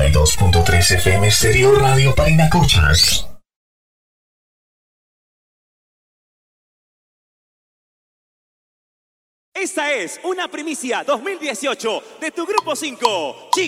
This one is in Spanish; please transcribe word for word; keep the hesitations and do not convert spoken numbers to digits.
y dos punto tres F M Stereo Radio Parinacochas. Esta es una primicia dos mil dieciocho de tu Grupo cinco.